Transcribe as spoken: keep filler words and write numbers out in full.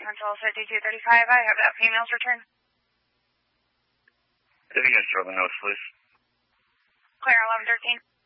Control fifty-two thirty-five. I have that female's return. If you can throw the nose, please. Clear eleven thirteen.